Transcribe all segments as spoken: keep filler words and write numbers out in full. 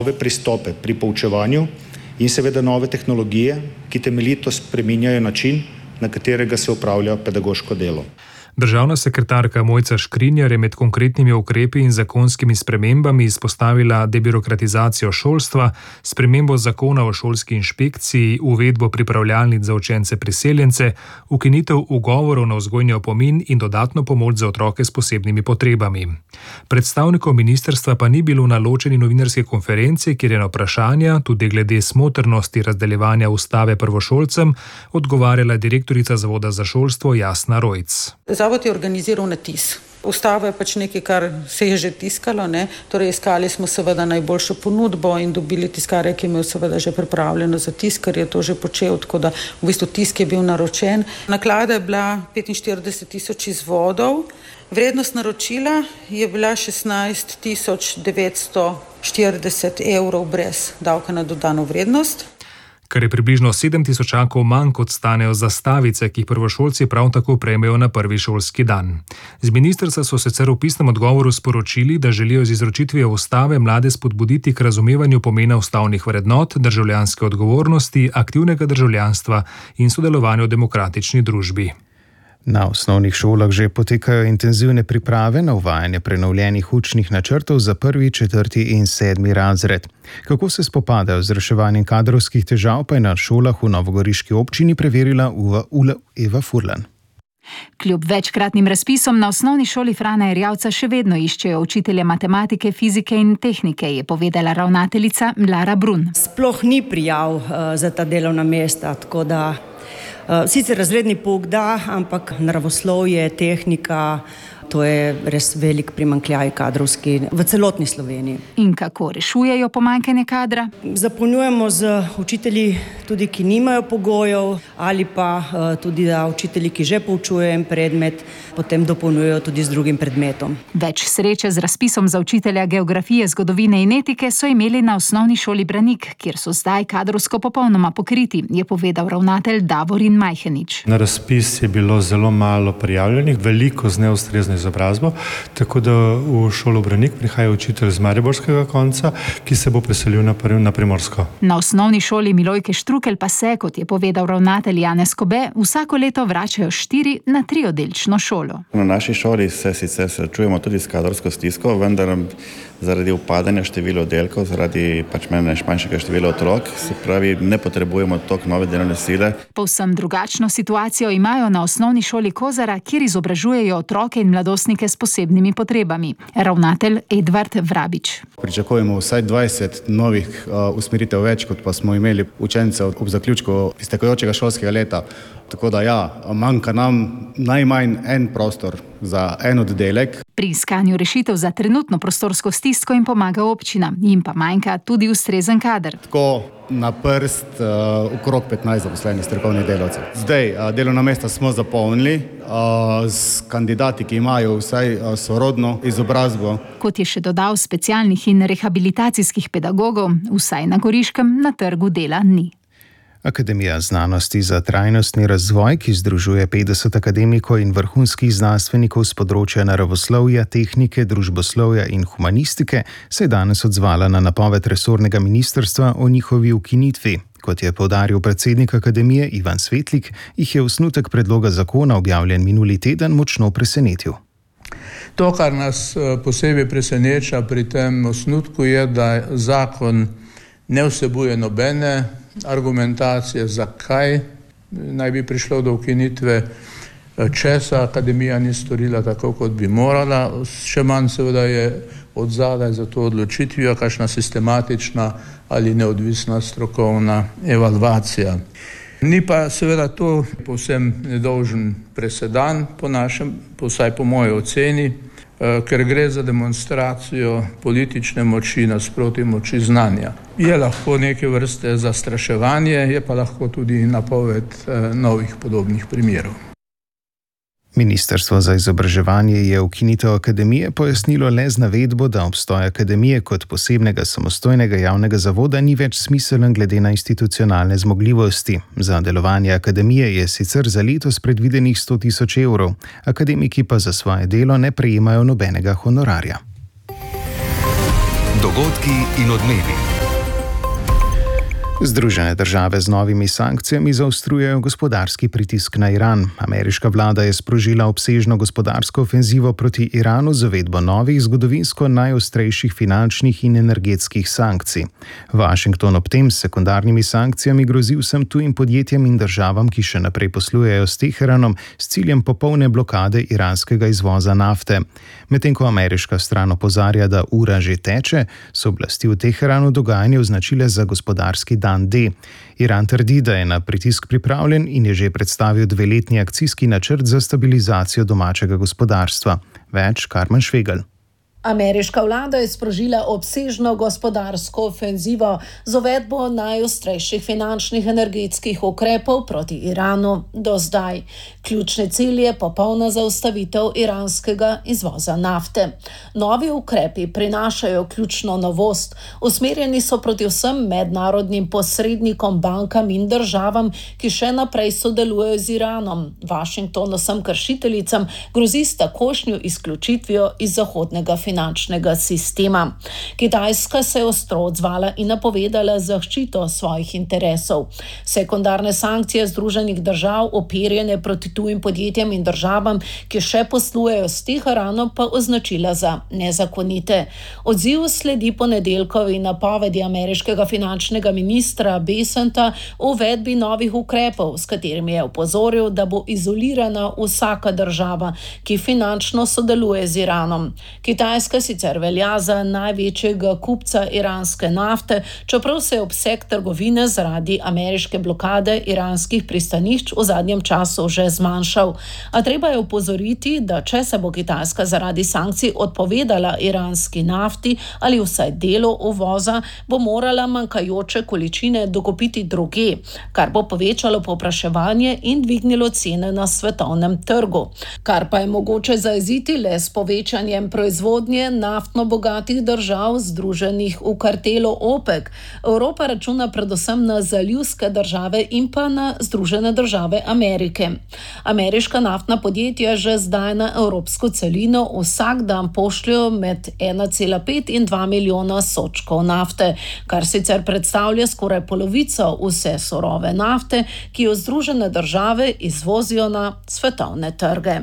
Nove pristope pri poučevanju in seveda nove tehnologije, ki temeljito spreminjajo način, na katerega se opravlja pedagoško delo. Državna sekretarka Mojca Škrinjar je med konkretnimi ukrepi in zakonskimi spremembami izpostavila debirokratizacijo šolstva, spremembo zakona o šolski inšpekciji, uvedbo pripravljalnic za učence priseljence, ukinitev ugovorov na vzgojni opomin in dodatno pomoč za otroke s posebnimi potrebami. Predstavnikov ministrstva pa ni bilo na ločeni novinarski konferenci, kjer je na vprašanja, tudi glede smotrnosti razdeljevanja ustave prvošolcem, odgovarjala direktorica Zavoda za šolstvo Jasna Rojc. Zavod je organiziral natis. Ustava je pač nekaj, kar se je že tiskalo, ne? Torej iskali smo seveda najboljšo ponudbo in dobili tiskarja, ki je imel seveda že pripravljeno za tisk, ker je to že počel, tako da v bistvu tisk je bil naročen. Naklada je bila petinštirideset tisoč izvodov, vrednost naročila je bila šestnajst tisoč devetsto štirideset evrov brez davka na dodano vrednost. Kar je približno sedem tisočakov manj, kot stanejo zastavice, ki jih prvošolci prav tako prejmejo na prvi šolski dan. Z ministrstva so sicer v pisnem odgovoru sporočili, da želijo z izročitvijo ustave mlade spodbuditi k razumevanju pomena ustavnih vrednot, državljanske odgovornosti, aktivnega državljanstva in sodelovanja v demokratični družbi. Na osnovnih šolah že potekajo intenzivne priprave na uvajanje prenovljenih učnih načrtov za prvi, četrti in sedmi razred. Kako se spopadajo z reševanjem kadrovskih težav, pa je na šolah v novogoriški občini preverila Eva Furlan. Kljub večkratnim razpisom na osnovni šoli Frana Erjavca še vedno iščejo učitelje matematike, fizike in tehnike, je povedala ravnateljica Lara Brun. Sploh ni prijav uh, za ta delovna mesta, tako da uh, sicer razredni pouk da, ampak naravoslovje, tehnika, to je res velik primanjkljaj kadrovski v celotni Sloveniji. In kako rešujejo pomanjkanje kadra? Zapolnjujemo z učitelji tudi, ki nimajo pogojev, ali pa uh, tudi da učitelji, ki že poučujejo en predmet, potem dopolnjujejo tudi z drugim predmetom. Več sreče z razpisom za učitelja geografije, zgodovine in etike so imeli na osnovni šoli Branik, kjer so zdaj kadrovsko popolnoma pokriti, je povedal ravnatelj Davorin Majhenič. Na razpis je bilo zelo malo prijavljenih, veliko z neustrezno izobrazbo, tako da v šolo Branik prihaja učitelj z mariborskega konca, ki se bo preselil na, na Primorsko. Na osnovni šoli Milojke Štrukelj pa se, kot je povedal ravnatelj Janez Kobe, vsako leto vračajo štiri na trioddelčno šolo. Na naši šoli se sicer srečujemo tudi s kadrovsko stisko, vendar zaradi upadanja števila oddelkov, zaradi pač manjšega števila otrok, se pravi, ne potrebujemo toliko nove delovne sile. Povsem drugačno situacijo imajo na osnovni šoli Kozara, kjer izobražujejo otroke in mladostnike s posebnimi potrebami. Ravnatelj Edvard Vrabič. Pričakujemo vsaj dvajset novih uh, usmeritev več, kot pa smo imeli učencev ob zaključku iztekajočega šolskega leta. Tako da ja, manjka nam najmanj en prostor za en oddelek. Pri iskanju rešitev za trenutno prostorsko stisko jim pomaga občina, jim pa manjka tudi ustrezen kader. Tako na prst uh, okrog petnajst zaposlenih strokovnih delavcev. Zdaj, uh, delovna mesta smo zapolnili uh, s kandidati, ki imajo vsaj uh, sorodno izobrazbo. Kot je še dodal, specialnih in rehabilitacijskih pedagogov, vsaj na Goriškem, na trgu dela ni. Akademija znanosti za trajnostni razvoj, ki združuje petdeset akademikov in vrhunskih znanstvenikov s področja naravoslovja, tehnike, družboslovja in humanistike, se je danes odzvala na napoved resornega ministrstva o njihovi ukinitvi. Kot je poudaril predsednik akademije Ivan Svetlik, jih je osnutek predloga zakona, objavljen minuli teden, močno presenetil. To, kar nas posebej preseneča pri tem osnutku, je, da zakon ne vsebuje nobene argumentacije, zakaj naj bi prišlo do ukinitve, česa akademija ni storila tako, kot bi morala. Še manj seveda je odzadaj za to odločitvijo kakšna sistematična ali neodvisna strokovna evalvacija. Ni pa seveda to povsem nedolžen presedan, po našem, vsaj po moji oceni, ker gre za demonstracijo politične moči nasproti moči znanja. Je lahko neke vrste zastraševanje, je pa lahko tudi napoved novih podobnih primerov. Ministrstvo za izobraževanje je ukinitev akademije pojasnilo le z navedbo, da obstoj akademije kot posebnega samostojnega javnega zavoda ni več smiseln glede na institucionalne zmogljivosti. Za delovanje akademije je sicer za letos predvidenih sto tisoč evrov, akademiki pa za svoje delo ne prejemajo nobenega honorarja. Dogodki in odmevi. Združene države z novimi sankcijami zaostrujejo gospodarski pritisk na Iran. Ameriška vlada je sprožila obsežno gospodarsko ofenzivo proti Iranu z uvedbo novih, zgodovinsko najostrejših finančnih in energetskih sankcij. Washington ob tem s sekundarnimi sankcijami grozi vsem tujim podjetjem in državam, ki še naprej poslujejo s Teheranom, s ciljem popolne blokade iranskega izvoza nafte. Medtem ko ameriška stran opozarja, da ura že teče, so oblasti v Teheranu dogajanje označile za gospodarski dan D. Iran trdi, da je na pritisk pripravljen in je že predstavil dveletni akcijski načrt za stabilizacijo domačega gospodarstva. Več Karmen Švegelj. Ameriška vlada je sprožila obsežno gospodarsko ofenzivo z uvedbo najostrejših finančnih energetskih ukrepov proti Iranu do zdaj. Ključni cilj je popolna zaustavitev iranskega izvoza nafte. Novi ukrepi prinašajo ključno novost. Usmerjeni so proti vsem mednarodnim posrednikom, bankam in državam, ki še naprej sodelujejo z Iranom. Washington vsem kršiteljicam grozi s takošnjo izključitvijo iz zahodnega finančnega finančnega sistema. Kitajska se je ostro odzvala in napovedala zaščito svojih interesov. Sekundarne sankcije Združenih držav, operjene proti tujim podjetjem in državam, ki še poslujejo s Teheranom, pa označila za nezakonite. Odziv sledi ponedeljkovi napovedi ameriškega finančnega ministra Bessenta o uvedbi novih ukrepov, s katerimi je opozoril, da bo izolirana vsaka država, ki finančno sodeluje z Iranom. Kitajska sicer velja za največjega kupca iranske nafte, čeprav se je obseg trgovine zaradi ameriške blokade iranskih pristanišč v zadnjem času že zmanjšal. A treba je opozoriti, da če se bo Kitajska zaradi sankcij odpovedala iranski nafti ali vsaj delu uvoza, bo morala manjkajoče količine dokupiti druge, kar bo povečalo povpraševanje in dvignilo cene na svetovnem trgu. Kar pa je mogoče zajeziti le s povečanjem proizvodnje naftno bogatih držav združenih v kartelu OPEC. Evropa računa predvsem na zalivske države in pa na Združene države Amerike. Ameriška naftna podjetja že zdaj na evropsko celino vsak dan pošljajo med ena cela pet in dva milijona sodčkov nafte, kar sicer predstavlja skoraj polovico vse surove nafte, ki jo Združene države izvozijo na svetovne trge.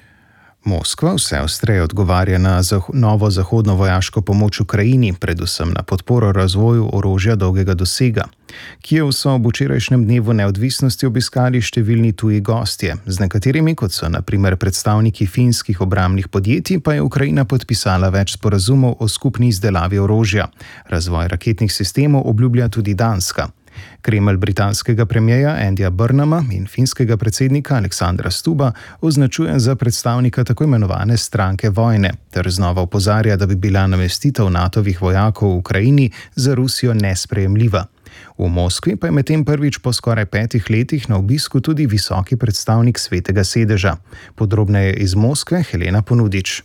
Moskva vse ostreje odgovarja na zah- novo zahodno vojaško pomoč Ukrajini, predvsem na podporo razvoju orožja dolgega dosega. Kijev so ob včerajšnjem dnevu neodvisnosti obiskali številni tuji gostje, z nekaterimi, kot so na primer predstavniki finskih obrambnih podjetij, pa je Ukrajina podpisala več sporazumov o skupni izdelavi orožja. Razvoj raketnih sistemov obljublja tudi Danska. Kremelj britanskega premierja Andyja Burnhama in finskega predsednika Aleksandra Stubba označuje za predstavnika tako imenovane stranke vojne, ter znova opozarja, da bi bila namestitev natovih vojakov v Ukrajini za Rusijo nesprejemljiva. V Moskvi pa je medtem prvič po skoraj petih letih na obisku tudi visoki predstavnik Svetega sedeža. Podrobneje iz Moskve Helena Ponudič.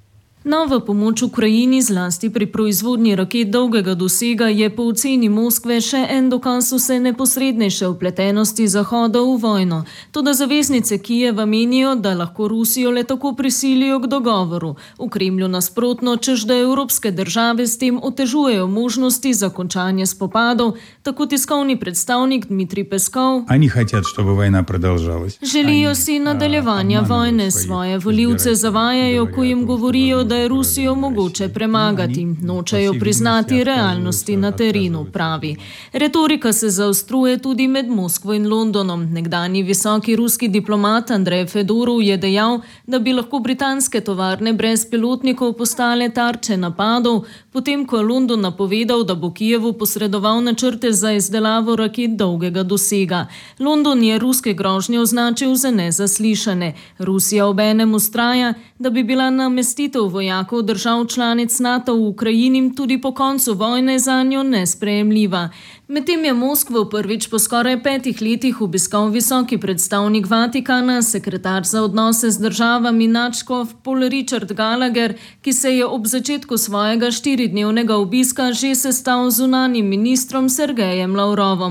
Nova pomoč Ukrajini, zlasti pri proizvodnji raket dolgega dosega, je po oceni Moskve še en dokaz vse neposrednejše vpletenosti Zahoda v vojno. Toda zaveznice Kijeva menijo, da lahko Rusijo le tako prisilijo k dogovoru. V Kremlju nasprotno, češ da evropske države s tem otežujejo možnosti za končanje spopadov, tako tiskovni predstavnik Dmitrij Peskov. Oni хотят, чтобы война продолжалась. Želijo si nadaljevanja vojne, svoje volivce zavajajo, ko jim govorijo, da je Rusijo mogoče premagati. Nočejo priznati realnosti na terenu, pravi. Retorika se zaostruje tudi med Moskvo in Londonom. Nekdanji visoki ruski diplomat Andrej Fedorov je dejal, da bi lahko britanske tovarne brez pilotnikov postale tarče napadov, potem ko je London napovedal, da bo Kijevu posredoval načrte za izdelavo raket dolgega dosega. London je ruske grožnje označil za nezaslišane. Rusija obenem vztraja, da bi bila namestitev vojakov držav članic NATO v Ukrajini tudi po koncu vojne zanjo nesprejemljiva. Medtem je Moskvo prvič po skoraj petih letih obiskal visoki predstavnik Vatikana, sekretar za odnose z državami nadškof Paul Richard Gallagher, ki se je ob začetku svojega štiridnevnega obiska že sestal z zunanjim ministrom Sergejem Lavrovom.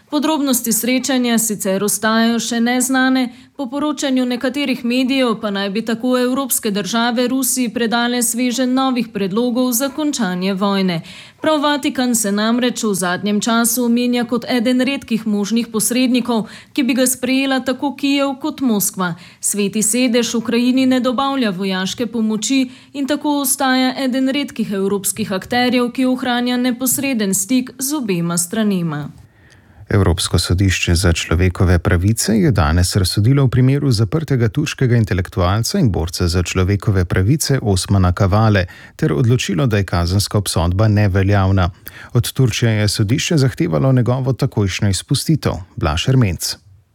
Podrobnosti srečanja sicer ostajajo še neznane, po poročanju nekaterih medijev pa naj bi tako evropske države Rusiji predale sveženj novih predlogov za končanje vojne. Prav Vatikan se namreč v zadnjem času omenja kot eden redkih možnih posrednikov, ki bi ga sprejela tako Kijev kot Moskva. Sveti sedež Ukrajini ne dobavlja vojaške pomoči in tako ostaja eden redkih evropskih akterjev, ki ohranja neposreden stik z obema stranima. Evropsko sodišče za človekove pravice je danes razsodilo v primeru zaprtega turškega intelektualca in borca za človekove pravice Osmana Kavale ter odločilo, da je kazenska obsodba neveljavna. Od Turčije je sodišče zahtevalo njegovo takojšnjo izpustitev. Blaž Ermenc.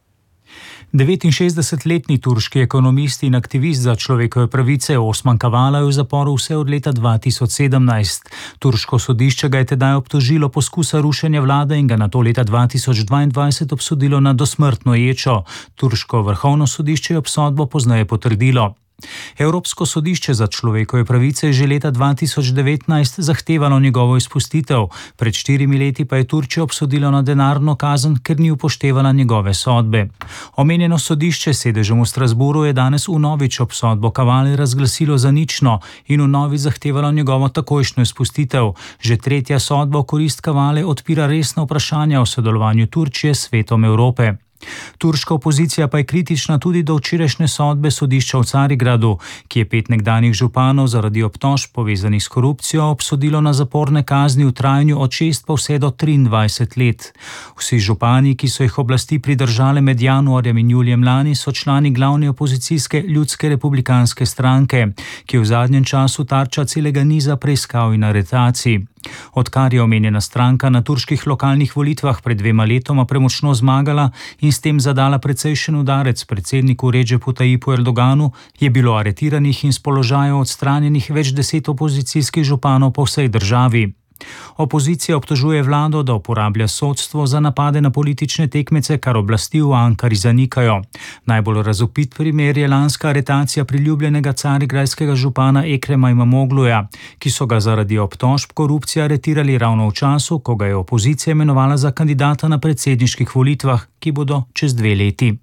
devetinšestdesetletni turški ekonomist in aktivist za človekove pravice Osman Kavala je v zaporu vse od leta dva tisoč sedemnajst. Turško sodišče ga je tedaj obtožilo poskusa rušenja vlade in ga nato leta dva tisoč dvaindvajset obsodilo na dosmrtno ječo. Turško vrhovno sodišče je obsodbo pozneje potrdilo. Evropsko sodišče za človekove pravice je že leta dva tisoč devetnajst zahtevalo njegovo izpustitev, pred štirimi leti pa je Turčijo obsodilo na denarno kazen, ker ni upoštevala njegove sodbe. Omenjeno sodišče s sedežem v Strasburu je danes vnovič obsodbo Kavale razglasilo za nično in vnovič zahtevalo njegovo takojšnjo izpustitev. Že tretja sodba v korist Kavale odpira resna vprašanja o sodelovanju Turčije s svetom Evrope. Turška opozicija pa je kritična tudi do včerajšnje sodbe sodišča v Carigradu, ki je pet nekdanjih županov zaradi obtožb povezanih s korupcijo obsodilo na zaporne kazni v trajanju od šest pa vse do triindvajset let. Vsi župani, ki so jih oblasti pridržale med januarjem in julijem lani, so člani glavne opozicijske Ljudske republikanske stranke, ki je v zadnjem času tarča celega niza preiskav in aretacij. Odkar je omenjena stranka na turških lokalnih volitvah pred dvema letoma premočno zmagala in s tem zadala precejšen udarec predsedniku Redžepu Tajipu Erdoganu, je bilo aretiranih in s položajev odstranjenih več deset opozicijskih županov po vsej državi. Opozicija obtožuje vlado, da uporablja sodstvo za napade na politične tekmece, kar oblasti v Ankari zanikajo. Najbolj razvpit primer je lanska aretacija priljubljenega carigrajskega župana Ekrema Imamogluja, ki so ga zaradi obtožb korupcije aretirali ravno v času, ko ga je opozicija imenovala za kandidata na predsedniških volitvah, ki bodo čez dve leti.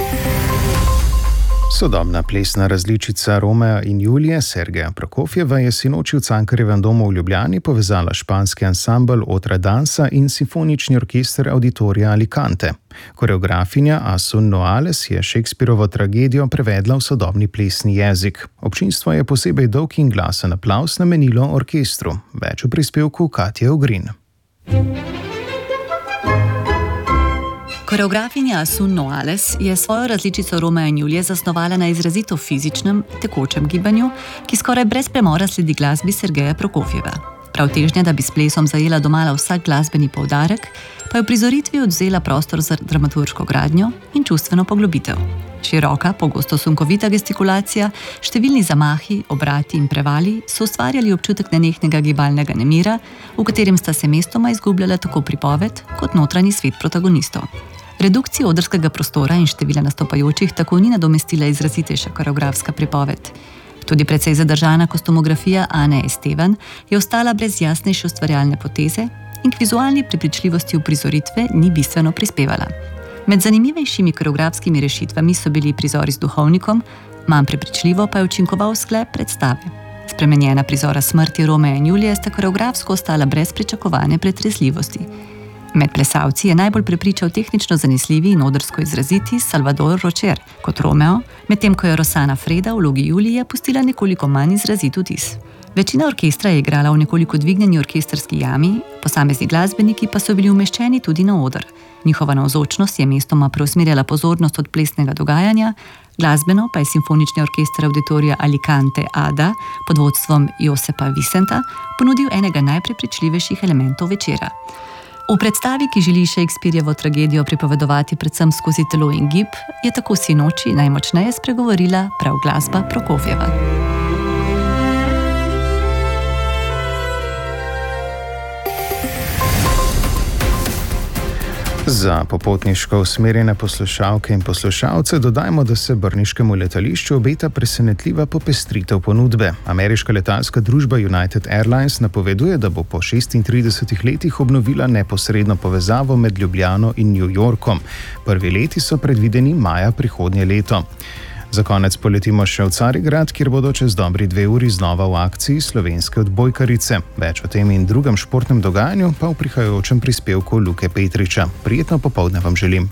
Sodobna plesna različica Romea in Julije Sergeja Prokofjeva je sinoči v Cankarjevem domu v Ljubljani povezala španski ansambel Otra Dansa in simfonični orkester Auditorija Alicante. Koreografinja Asun Noales je Shakespearovo tragedijo prevedla v sodobni plesni jezik. Občinstvo je posebej dolg in glasen aplavz namenilo orkestru. Več v prispevku Katje Ogrin. Koreografinja Asun Noales je svojo različico Romea in Julije zasnovala na izrazito fizičnem, tekočem gibanju, ki skoraj brez premora sledi glasbi Sergeja Prokofjeva. Prav težnja, da bi s plesom zajela domala vsak glasbeni poudarek, pa je v prizoritvi odvzela prostor za dramaturško gradnjo in čustveno poglobitev. Široka, pogosto sunkovita gestikulacija, številni zamahi, obrati in prevali so ustvarjali občutek nenehnega gibalnega nemira, v katerem sta se mestoma izgubljala tako pripoved kot notranji svet protagonistov. Redukcija odrskega prostora in števila nastopajočih tako ni nadomestila izrazitejša koreografska pripoved. Tudi precej zadržana kostumografija Ane Estevan je ostala brez jasnejše ustvarjalne poteze in k vizualni prepričljivosti uprizoritve ni bistveno prispevala. Med zanimivejšimi koreografskimi rešitvami so bili prizori z duhovnikom, manj prepričljivo pa je učinkoval sklep predstave. Spremenjena prizora smrti Romea in Julije sta koreografsko ostala brez pričakovane pretresljivosti. Med plesalci je najbolj prepričal tehnično zanesljivi in odrsko izraziti Salvador Rocher kot Romeo, medtem ko je Rosana Freda v vlogi Julije pustila nekoliko manj izrazit vtis. Večina orkestra je igrala v nekoliko dvignjeni orkestrski jami, posamezni glasbeniki pa so bili umeščeni tudi na oder. Njihova navzočnost je mestoma preusmerjala pozornost od plesnega dogajanja, glasbeno pa je simfonični orkester Auditorija Alicante Ada pod vodstvom Josepa Vicenta ponudil enega najprepričljivejših elementov večera. V predstavi, ki želi Shakespearejevo tragedijo pripovedovati predvsem skozi telo in gib, je tako sinoči najmočneje spregovorila prav glasba Prokofjeva. Za popotniško usmerjene poslušalke in poslušalce dodajmo, da se brniškemu letališču obeta presenetljiva popestritev ponudbe. Ameriška letalska družba United Airlines napoveduje, da bo po šestintridesetih letih obnovila neposredno povezavo med Ljubljano in New Yorkom. Prvi leti so predvideni maja prihodnje leto. Za konec poletimo še v Carigrad, kjer bodo čez dobri dve uri znova v akciji slovenske odbojkarice. Več o tem in drugem športnem dogajanju pa v prihajajočem prispevku Luke Petriča. Prijetno popoldne vam želim.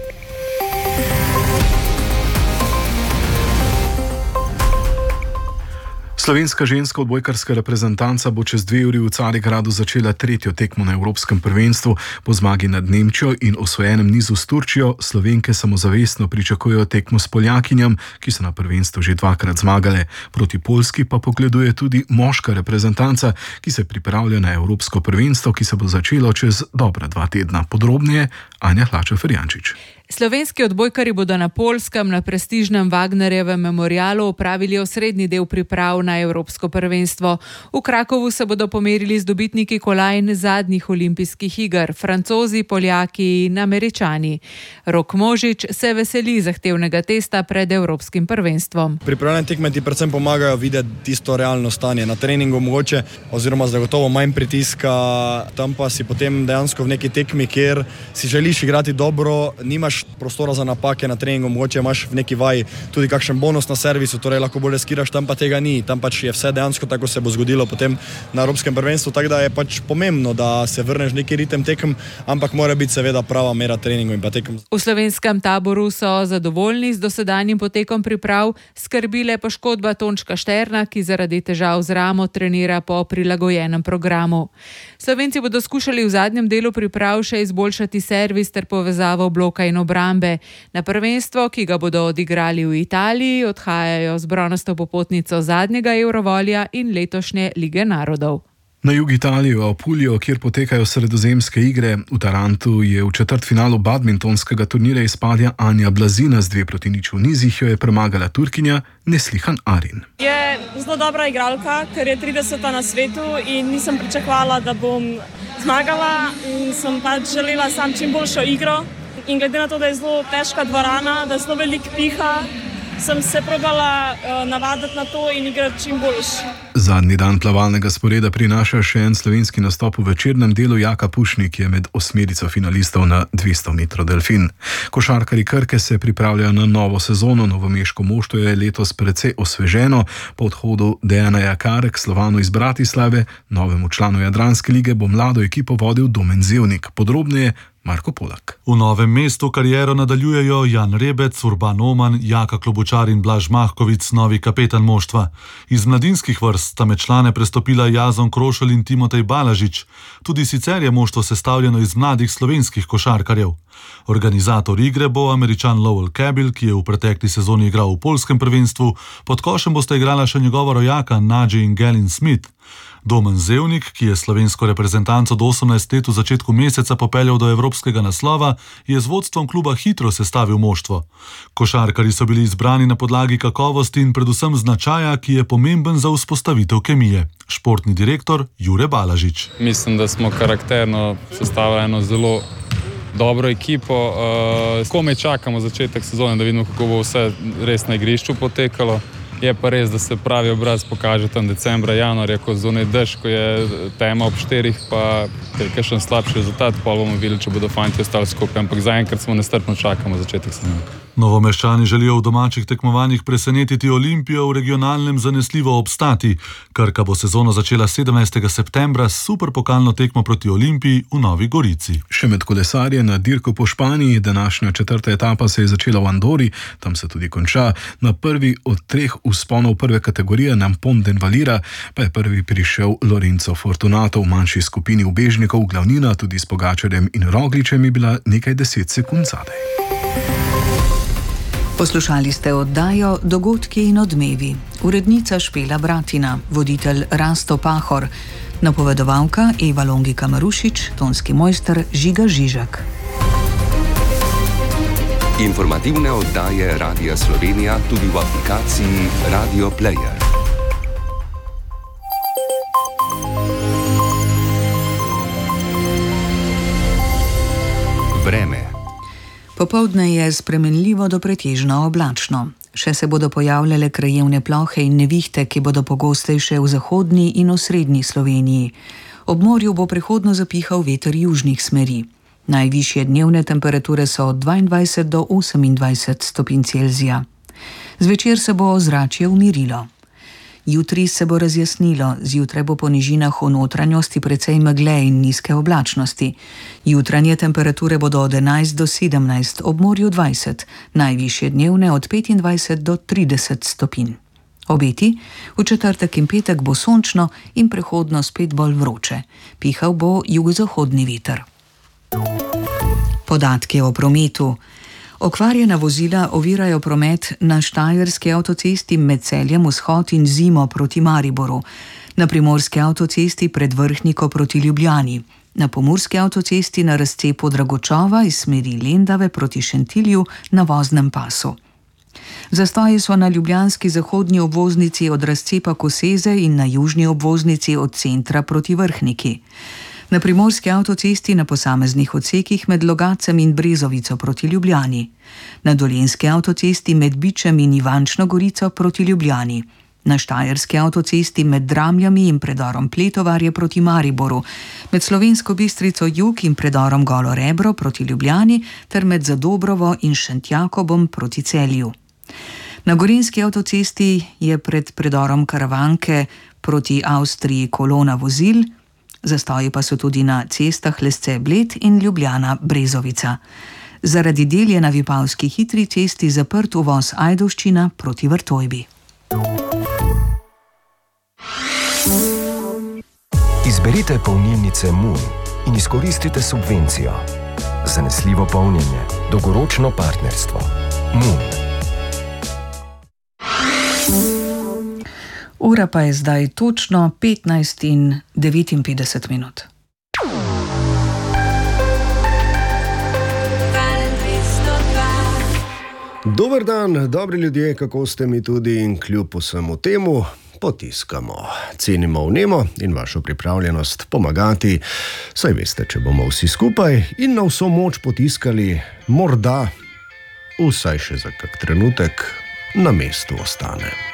Slovenska ženska odbojkarska reprezentanca bo čez dve uri v Carigradu začela tretjo tekmo na Evropskem prvenstvu. Po zmagi nad Nemčijo in osvojenem nizu s Turčijo Slovenke samozavestno pričakujejo tekmo s Poljakinjam, ki so na prvenstvu že dvakrat zmagale. Proti Poljski pa pogleduje tudi moška reprezentanca, ki se pripravlja na Evropsko prvenstvo, ki se bo začelo čez dobra dva tedna. Podrobneje Anja Hlača-Ferjančič. Slovenski odbojkari bodo na Poljskem na prestižnem Wagnerjevem memorialu opravili osrednji del priprav na Evropsko prvenstvo. V Krakovu se bodo pomerili z dobitniki kolajn zadnjih olimpijskih iger, Francozi, Poljaki in Američani. Rok Možič se veseli zahtevnega testa pred Evropskim prvenstvom. Pripravljene tekme ti predvsem pomagajo videti tisto realno stanje na treningu mogoče, oziroma zagotovo manj pritiska, tam pa si potem dejansko v neki tekmi, kjer si želiš igrati dobro, nimaš prostora za napake na treningu, mogoče imaš v neki vaji tudi kakšen bonus na servisu, torej lahko bolj riskiraš, tam pa tega ni, tam pač je vse dejansko tako se bo zgodilo potem na Evropskem prvenstvu, tako da je pač pomembno, da se vrneš neki ritem tekem, ampak mora biti seveda prava mera treningov in pa tekem. V slovenskem taboru so zadovoljni z dosedanjim potekom priprav, skrbile poškodba Tončka Šterna, ki zaradi težav z ramo trenira po prilagojenem programu. Slovenci bodo skušali v zadnjem delu priprav še izboljšati servis ter povezavo bloka in obrambe. Na prvenstvo, ki ga bodo odigrali v Italiji, odhajajo z bronasto popotnico zadnjega Eurovolja in letošnje Lige narodov. Na jug Italije v Apuliju, kjer potekajo sredozemske igre, v Tarantu je v četrtfinalu badmintonskega turnirja izpadla Anja Blazina z dve proti nič v nizih, jo je premagala Turkinja Neslihan Arin. Je zelo dobra igralka, ker je trideseta na svetu in nisem pričakovala, da bom zmagala in sem pač želela sam čim boljšo igro. In glede na to, da je zelo težka dvorana, da je zelo velik piha, sem se probala uh, navaditi na to in igrati čim boljš. Zadnji dan plavalnega sporeda prinaša še en slovenski nastop v večernem delu. Jaka Pušnik je med osmerico finalistov na dvesto metrov delfin. Košarkarji Krke se pripravljajo na novo sezono. Novomeško moštvo je letos precej osveženo. Po odhodu Dejana Jakare k Slovanu iz Bratislave, novemu članu Jadranske lige, bo mlado ekipo vodil Domen Zevnik. Podrobneje Marko Polak. V Novem mestu kariero nadaljujejo Jan Rebec, Urban Oman, Jaka Klobučar in Blaž Mahkovic, novi kapetan moštva. Iz mladinskih vrst sta med člane prestopila Jazon Krošelj in Timotej Balažič. Tudi sicer je moštvo sestavljeno iz mladih slovenskih košarkarjev. Organizator igre bo Američan Lowell Cabil, ki je v pretekli sezoni igral v poljskem prvenstvu. Pod košem bosta igrala še njegova rojaka Nadji in Gelin Smith. Domen Zevnik, ki je slovensko reprezentanco do osemnajst let v začetku meseca popeljal do evropskega naslova, je z vodstvom kluba hitro sestavil moštvo. Košarkarji so bili izbrani na podlagi kakovosti in predvsem značaja, ki je pomemben za vzpostavitev kemije. Športni direktor Jure Balažič. Mislim, da smo karakterno sestavili eno zelo dobro ekipo. Uh, komaj čakamo začetek sezone, da vidimo, kako bo vse res na igrišču potekalo. Je pa res, da se pravi obraz pokaže tam decembra, januarja, ko zunaj dež, ko je tema ob štirih, pa je kakšen slabši rezultat, pa bomo videli, če bodo fanti ostali skupaj, ampak zaenkrat smo nestrpno čakamo začetek sezone. Novomeščani želijo v domačih tekmovanjih presenetiti Olimpijo, v regionalnem zanesljivo obstati. Krka bo sezono začela sedemnajstega septembra s superpokalno tekmo proti Olimpiji v Novi Gorici. Še med kolesarje na dirko po Španiji, današnja četrta etapa se je začela v Andori, tam se tudi konča. Na prvi od treh vzponov prve kategorije Nampon den Valira pa je prvi prišel Lorenzo Fortunato. V manjši skupini ubežnikov glavnina tudi s Pogačarjem in Rogličem je bila nekaj deset sekund zadaj. Poslušali ste oddajo Dogodki in odmevi. Urednica Špela Bratina, voditelj Rasto Pahor, napovedovalka Eva Longika Marušič, tonski mojster Žiga Žižak. Informativne oddaje Radia Slovenija tudi v aplikaciji Radio Player. Vreme. Popoldne je spremenljivo do pretežno oblačno. Še se bodo pojavljale krajevne plohe in nevihte, ki bodo pogostejše v zahodni in osrednji Sloveniji. Ob morju bo prehodno zapihal veter južnih smeri. Najvišje dnevne temperature so od dvaindvajset do osemindvajset stopinj Celzija. Zvečer se bo ozračje umirilo. Jutri se bo razjasnilo, zjutraj bo po nižinah v notranjosti precej megle in nizke oblačnosti. Jutranje temperature bodo od enajst do sedemnajst, ob morju dvajset, najvišje dnevne od petindvajset do trideset stopinj. Obeti, v četrtek in petek bo sončno in prehodno spet bolj vroče. Pihal bo jugozahodni veter. Podatki o prometu. Okvarjena vozila ovirajo promet na Štajerski avtocesti med Celjem vzhod in Zimo proti Mariboru, na Primorski avtocesti pred Vrhniko proti Ljubljani, na Pomurski avtocesti na razcepu Dragočova iz smeri Lendave proti Šentilju na voznem pasu. Zastoji so na ljubljanski zahodnji obvoznici od razcepa Koseze in na južni obvoznici od centra proti Vrhniki. Na Primorski avtocesti na posameznih odsekih med Logacem in Brezovico proti Ljubljani. Na Dolenjski avtocesti med Bičem in Ivančno Gorico proti Ljubljani. Na Štajerski avtocesti med Dramljami in predorom Pletovarje proti Mariboru. Med Slovensko Bistrico jug in predorom Golo Rebro proti Ljubljani ter med Zadobrovo in Šentjakobom proti Celju. Na Gorenjski avtocesti je pred predorom Karavanke proti Avstriji kolona vozil, zastoji pa so tudi na cestah Lesce-Bled in Ljubljana-Brezovica. Zaradi del je na Vipavski hitri cesti zaprt uvoz Ajdovščina proti Vrtojbi. Izberite polnilnice Moon in izkoristite subvencijo. Zanesljivo polnjenje, dolgoročno partnerstvo. Moon. Ura pa je zdaj točno petnajst in devetinpetdeset minut. Dober dan, dobri ljudje, kako ste mi tudi in kljub vsemu temu potiskamo. Cenimo vnemo in vašo pripravljenost pomagati, saj veste, če bomo vsi skupaj in na vso moč potiskali, morda, vsaj še za kak trenutek, na mestu ostane.